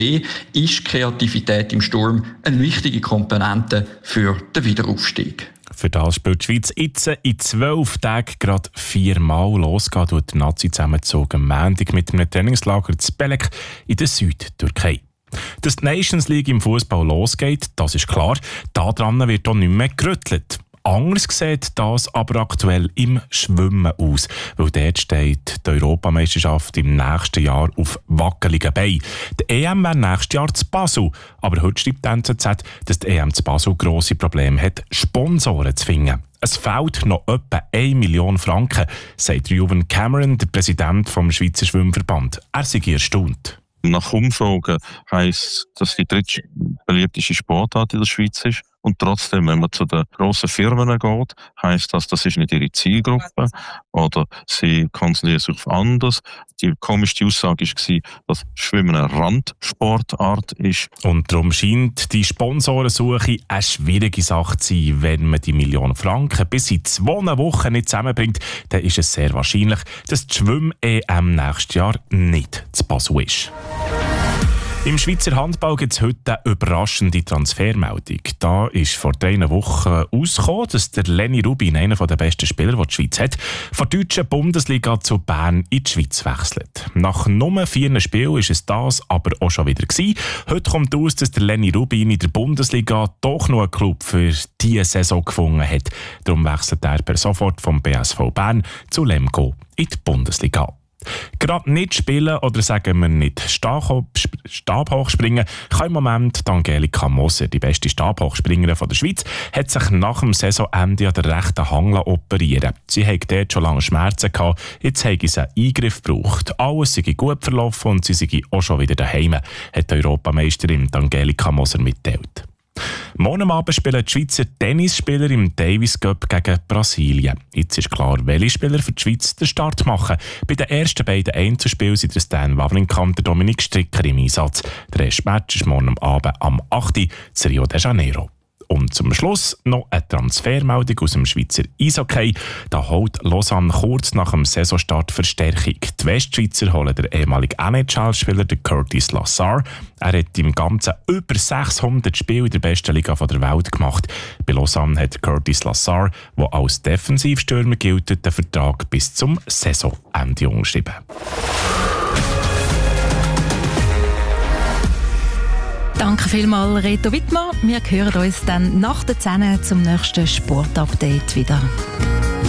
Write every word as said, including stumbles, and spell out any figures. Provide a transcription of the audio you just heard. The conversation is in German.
ist Kreativität im Sturm eine wichtige Komponente für den Wiederaufstieg. Für das spielt die Schweiz jetzt in zwölf Tagen gerade viermal. Losgehen tut der Nazi-Zusammenzug am Montag mit einem Trainingslager in Belek in der Südtürkei. Dass die Nations League im Fußball losgeht, das ist klar. Daran wird auch nicht mehr gerüttelt. Anders sieht das aber aktuell im Schwimmen aus, weil dort steht die Europameisterschaft im nächsten Jahr auf wackeligen Beinen. Die E M wäre nächstes Jahr zu Basel, aber heute schreibt die N Z Z, dass die E M zu Basel grosse Probleme hat, Sponsoren zu finden. Es fehlt noch etwa eine Million Franken, sagt Reuven Cameron, der Präsident vom Schweizer Schwimmverband. Er sei erstaunt. Nach Umfragen heisst, dass die drittbeliebteste Sportart in der Schweiz ist. Und trotzdem, wenn man zu den grossen Firmen geht, heisst das, das ist nicht ihre Zielgruppe oder sie konzentrieren sich auf anderes. Die komischste Aussage war, dass Schwimmen eine Randsportart ist. Und darum scheint die Sponsorensuche eine schwierige Sache zu sein. Wenn man die Million Franken bis in zwei Wochen nicht zusammenbringt, dann ist es sehr wahrscheinlich, dass die Schwimm-E M nächstes Jahr nicht zu Basel ist. Im Schweizer Handball gibt es heute eine überraschende Transfermeldung. Da ist vor drei Wochen herausgekommen, dass der Lenny Rubin, einer der besten Spieler, die die Schweiz hat, von der deutschen Bundesliga zu Bern in die Schweiz wechselt. Nach nur vier Spielen ist es das aber auch schon wieder gewesen. Heute kommt aus, dass der Lenny Rubin in der Bundesliga doch noch einen Club für diese Saison gefunden hat. Darum wechselt er per sofort vom B S V Bern zu Lemgo in die Bundesliga. Gerade nicht spielen oder sagen wir nicht Stabhoch springen kann im Moment Angelika Moser, die beste Stabhochspringerin der Schweiz, hat sich nach dem Saisonende an der rechten Hangle operieren. Sie hat dort schon lange Schmerzen gehabt, jetzt hat sie einen Eingriff gebraucht. Alles sei gut verlaufen und sie sei auch schon wieder daheim, hat die Europameisterin Angelika Moser mitteilt. Morgen Abend spielen die Schweizer Tennisspieler im Davis Cup gegen Brasilien. Jetzt ist klar, welche Spieler für die Schweiz den Start machen. Bei den ersten beiden Einzelspielen sind der Stan Wawrinka und der Dominik Stricker im Einsatz. Der erste Match ist morgen Abend am acht Uhr in Rio de Janeiro. Und zum Schluss noch eine Transfermeldung aus dem Schweizer Eishockey. Da holt Lausanne kurz nach dem Saisonstart Verstärkung. Die Westschweizer holen den ehemaligen N H L-Spieler Curtis Lazar. Er hat im Ganzen über sechshundert Spiele in der besten Liga der Welt gemacht. Bei Lausanne hat Curtis Lazar, der als Defensivstürmer gilt, den Vertrag bis zum Saisonende unterschrieben. Danke vielmals, Reto Wittmann. Wir hören uns dann nach der zehn zum nächsten Sportupdate wieder.